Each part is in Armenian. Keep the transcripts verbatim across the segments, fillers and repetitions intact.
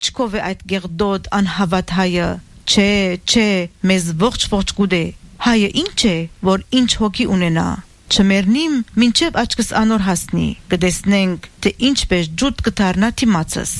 Չկով է այդ գեղդոդ անհավատ հայը, չէ, չէ, մեզ ողջ ողջ գուդե, հայը ինչ է, որ ինչ հոգի ունենա, չմերնիմ, մինչև աչքս անոր հասնի, կդեսնենք, թե ինչպես ջուտ կթարնա թիմացս։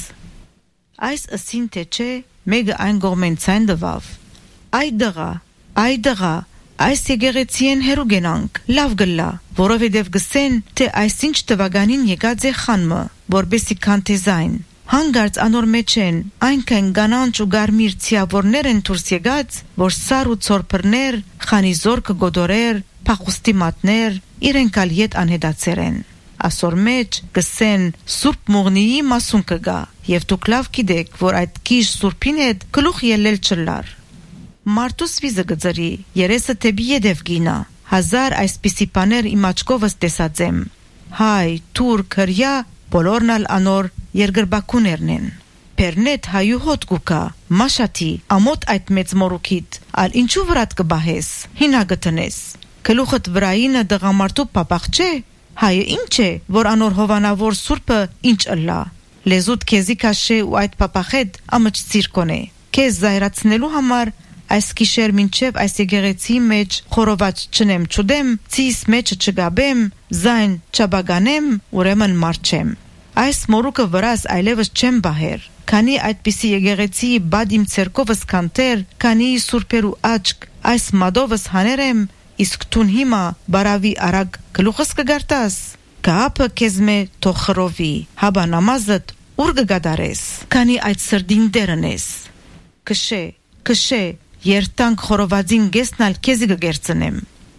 Այս ըսին թե չէ, մեկը այն գողմեն ցայն դվավ, այ դղա, այ դղա, այս եկեղեցիեն հերու գենանք, լավ գլա, որովհետև գսեն, թե այս ինչ տվագանին եկած է խանմը, որբեսի կանթեզայն, հանգարց անոր մեջ են, այնքան գանանչ ու գարմիր ցիավորներ են դուրս եկած, որ սար ու ցորփրներ, խանիզոր կգոդորեր, փախուստի մատներ, իրենք ալ ետ անհետացեր են։ Ասոր մեջ գսեն Սուրբ Մուղնիի մասուն կգա, եւ դուք լավ գիտեք, որ այդ կիժ Սուրբին հետ գլուխ ելել չլար։ Մարտուս վիզը գծրի, երեսը թեբի յետև գինա, հազար այսպիսի բաներ իմ աչքովս տեսածեմ։ Հայ, թուրք, հրյա, բոլորն ալ անոր երգրբակուներն են։ Պերնետ հայու հոտ գուկա, մաշատի, ամոտ այդ մեծ մորուքիտ, ալ ինչու վրատ կբահես, հինա գտնես։ Գլուխդ վրայինը դղամարտու պապախ չէ, հայը ինչ է, որ անոր հովանավոր սուրբը ինչ ըլլա։ Լեզուտ քեզի կաշե ու այդ պապախետ ամճ ծիրկոն է։ Քեզ զայրացնելու համար այս գիշեր մինչև այս եկեղեցի մեջ խորոված չնեմ չուդեմ, ցիս մեջ չգաբեմ, զայն չբագանեմ, ուրեմն մարչեմ։ Այս մորուկը վրաս այլևս չեմ բահեր, քանի այդպիսի եկեղեցի բադ իմ ցերկովս կանտեր, քանի սուրբերու աչք, այս մադովս հաներեմ, իսկ տուն հիմա բարավի արագ գլուխս կգարտաս, կապը քեզմե թող խրովի, հաբա նամազդ ուր կգադարես, քանի այդ սրդին դերն ես։ Կշե, կշե, երտանք խորովածին գեսնալ քեզի կգերցնեմ։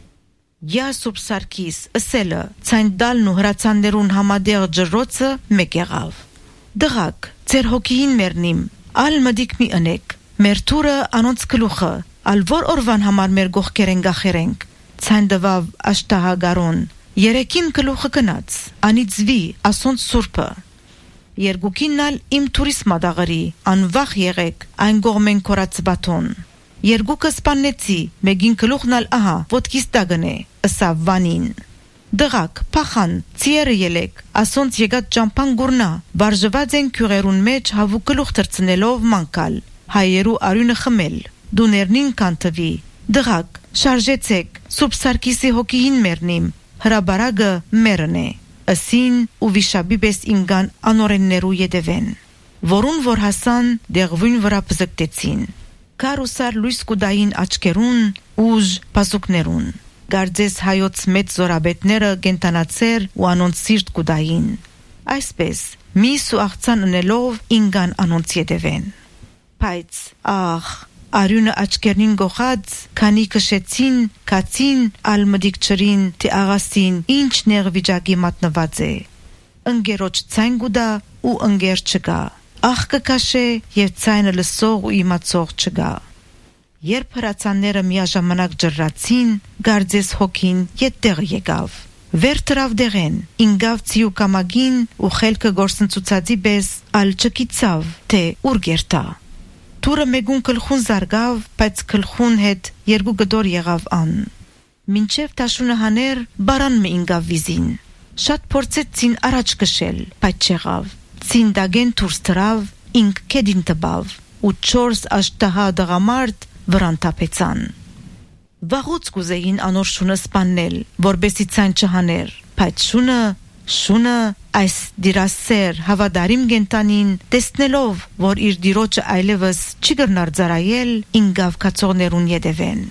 Յա Սուրբ Սարգիս, ըսելը, ցայն դալն ու հրացաններուն համադեղ ջրոցը մեկ եղավ։ Դղակ, ձեր հոգիին մերնիմ, ալ մդիկ մի ընեք, մեր թուրը անոնց գլուխը, ալ որ օրվան համար մեր գողքերեն գախերենք, ցայն դվավ աշտահագարոն, երեկին գլուխը կնաց, անիծվի, ասոնց Սուրբը։ Երկուքին ալ իմ թուրիս մադաղրի, անվախ եղեք, այն գողմեն կորացբատոն։ Երկուքը սպաննեցի, մեկին գլուխն ալ ահա, ոտքիս դագնե, ըսավ վանին։ Դղակ, փախան, ցիերը ելեք, ասոնց եկած ճամփան գուրնա, վարժված են քյուղերուն մեջ հավու գլուխ թրցնելով մանկալ, հայերու արյունը խմել, դուներնին կանտվի։ Դղակ, շարժեցեք, Սուրբ Սարգիսի հոգիին մերնիմ, հրաբարագը մերն է, ըսին ու վիշաբի պես ինգան անորեններու յետևեն, որուն որ հասան դեղվույն վրա պզկտեցին։ Կարուսար լույս կուդային աչքերուն, ուժ պասուկներուն, գարձես հայոց մեծ զորաբետները գենտանացեր ու անոնց սիրտ կուդային։ Այսպես, միս ու աղցան ընելով ինգան անոնց յետևեն։ Բայց, աղ, արյունը աչքերնին գողած, քանի կշեցին, կացին, ալ մդիկ չրին, թե աղասին ինչ նեղ վիճակի մատնված է։ Ընգերոջ ցայն գուդա ու ընգեր չգա։ Աղ կկաշե և ցայնը լսող ու իմացող չգա։ Երբ հրացանները միաժամանակ ջրացին, գարձես հոգին ետտեղ եկավ։ Վեր տրավ դեղեն, ինգավ ցիու կամագին ու խելքը գործընծուցածի պես ալ չկիցավ, թե ուր գերտա։ Թուրը մեգուն կլխուն զարգավ, բայց կլխուն հետ երկու գդոր եղավ ան։ Մինչև տաշունը հաներ, բարան մը ինգավ վիզին։ Շատ փորձեցին առաջ կշել, բայց չեղավ։ Ցին դագեն դուրս տրավ, ինք կեդին տբավ, ու չորս աշտահա դղամարդ վրան տապեցան։ Վաղուց կուզեին անոր շունը սպաննել, որբեսի ցայն չհաներ, բայց շունը, շունը այս դիրասեր հավադարիմ գենտանին, տեսնելով, որ իր դիրոջը այլևս չի գրնար ծարայել, ինգավ կացողներուն յետևեն։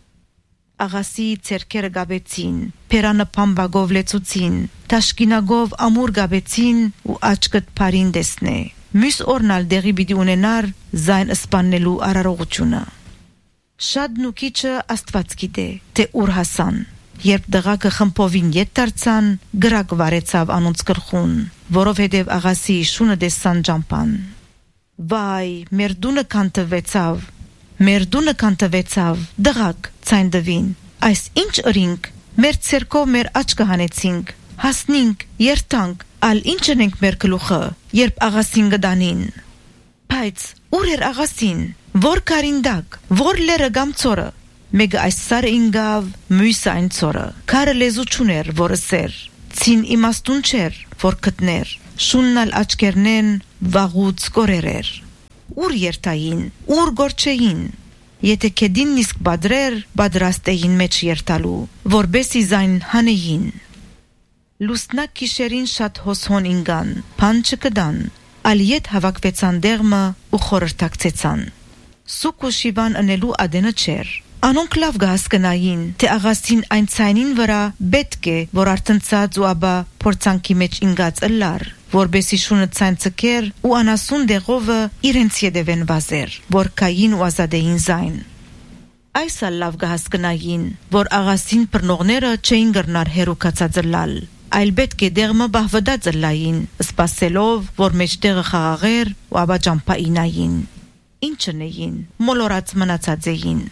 Աղասի ցերքերը գաբեցին, պերանը փամբագով լեցուցին, տաշկինագով ամուր գաբեցին ու աչքդ փարին դեսնե։ Մյուս օրն ալ դեղի պիտի ունենար զայն սպաննելու արարողությունը։ Շատ նուքիչը Աստված գիտե, թե ուր հասան։ Երբ դղակը խմփովին ետ դարձան, գրակ վարեցավ անոնց գլխուն, որովհետև աղասի շունը դեսան ճամփան։ Վայ, մեր դունը կանտվեցավ, մեր դունը կանտվեցավ, դղակ, ցայն դվին, այս ինչ ըրինք, մեր ցերկով մեր աչքը հանեցինք, հասնինք, երտանք, ալ ինչ ընենք մեր գլուխը, երբ աղասին գդանին։ Բայց ուր էր աղասին, որ կարինդակ, որ լերը գամ ծորը, մեկը այս սարը ինգավ, մույսը այն ծորը, քարը լեզու չուներ, որը սեր, ցին իմաստուն չեր, որ գտներ, շուննալ աչքերնեն վաղուց կորեր էր։ ուր երթային, ուր գործեին։ Եթե կեդին իսկ բադրեր, բադրաստ էին մեջ երթալու, որբեսի զայն հանեին։ Լուսնակ գիշերին շատ հոսհոն ինգան, փան չկդան, ալ ետ հավաքվեցան դեղմը ու խորհրդակցեցան։ Սուկ ու շիվան ընելու ադենը չեր։ Անոնք լավ գահսկնային, թե աղասին այն ցայնին վրա պետք է, որ արտնցած ու աբա փորձանքի մեջ ինգած ըլլար, որբեսի շունը ցայն ցկեր ու անասուն դեղովը իրենց յետևեն վազեր, որ կային ու ազադեին զայն։ Այս ալ լավ գահսկնային, որ աղասին բռնողները չէին գրնար հերուկացած ըլլալ, այլ պետք է դեղմը բահվդած ըլլային, սպասելով, որ մեջտեղը խաղաղեր ու աբա ճամփայինային։ Ինչն էին, մոլորած մնացած էին։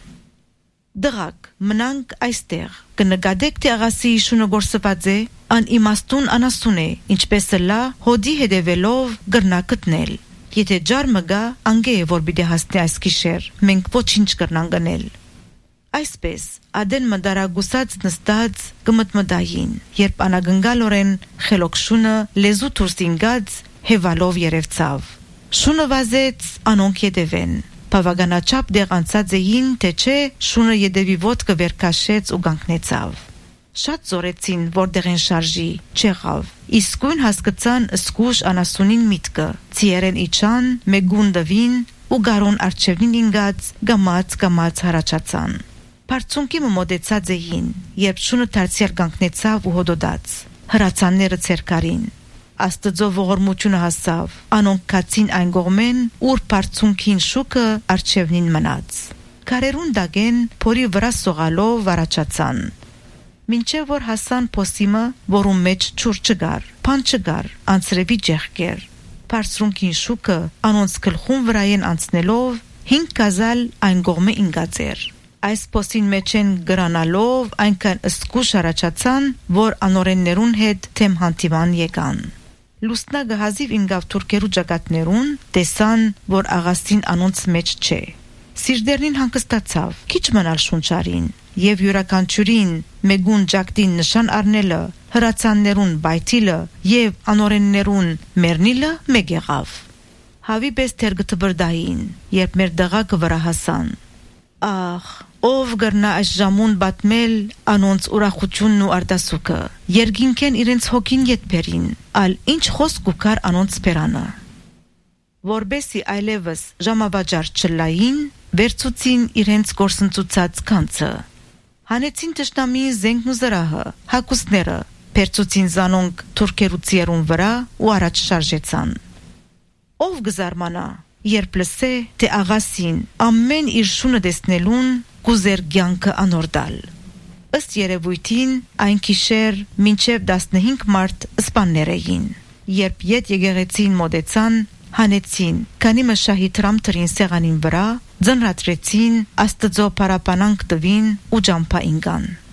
Դղակ, մնանք այստեղ, կնկատեք թե աղասի շունը գործված է, անիմաստուն անասուն է, ինչպես լա հոդի հետևելով գրնա գտնել։ Եթե ջարմը գա, անգե է, որ պիտի հասնի այս գիշեր, մենք ոչինչ կրնան գնել։ Այսպես, ադեն մդարագուսած նստած կմտմտային, երբ անագնգալորեն խելոք շունը լեզու դուրս ինգած հևալով երևցավ։ Շունը վազեց, անոնք ետևեն։ Բավականաչափ դեղ անցած էին, թե չէ շունը ետևի ոտքը վերքաշեց ու գանգնեցավ։ Շատ զորեցին, որտեղ են շարժի, չեղավ։ Իսկույն հասկացան սկուշ անասունին միտքը, ցիերեն իջան, մեգուն դվին ու գարուն արջևին ինգած գամած գամած հարաճացան։ Բարձունքի մոտեցած էին, երբ շունը դարձյալ գանգնեցավ ու հոդոդաց։ Հրացանները ցերկարին։ Աստծո ողորմությունը հասավ, անոնք կացին այն գողմեն, ուր բարձունքին շուկը արջևնին մնաց։ Կարերուն դագեն փորի վրա սողալով վարաճացան։ Մինչև որ հասան փոսիմը, որում մեջ չուր չգար, փան չգար, անցրևի ջեղկեր։ Բարձունքին շուկը անոնց գլխուն վրայեն անցնելով հինգ կազալ այն գողմե ինգածեր։ Այս փոսին մեջ են գրանալով այնքան ըսկուշ առաջացան, որ անորեններուն հետ թեմ հանդիման եկան։ Լուսնագը հազիվ ինգավ թուրքերու ճակատներուն, տեսան, որ աղասին անոնց մեջ չէ։ Սիրդերնին հանգստացավ, քիչ մնալ շունչարին, եւ յուրաքանչյուրին մեգուն ջակտին նշան առնելը, հրացաններուն բայթիլը եւ անորեններուն մեռնիլը մեկ եղավ։ Հավի պես թերգտբրդային, երբ մեր դղակը վրա հասան։ Ախ, ով գրնա այս ժամուն բատմել անոնց ուրախությունն ու արտասուքը, երգինքեն իրենց հոգին ետբերին, ալ ինչ խոսք ու կար անոնց պերանը։ Որբեսի այլևս ժամավաճար չլային, վերցուցին իրենց գործընծուցած կանցը։ Հանեցին տշնամիին զենքն ու զրահը, հակուսները, պերցուցին զանոնք թուրքերու ծիերուն վրա ու առաջ շարժեցան։ Ով գզարմանա, երբ լսե, թե աղասին ամեն իր շունը տեսնելուն կուզեր կյանքը անորդալ։ Ըստ երևույթին այն գիշեր մինչև տասնհինգ մարդ սպաններ էին։ Երբ ետ եկեղեցին մոտեցան, հանեցին, քանի մշահի տրամտրին սեղանին վրա, ձնրացրեցին, Աստծո պարապանանք տվին ու ճամփա ինգան։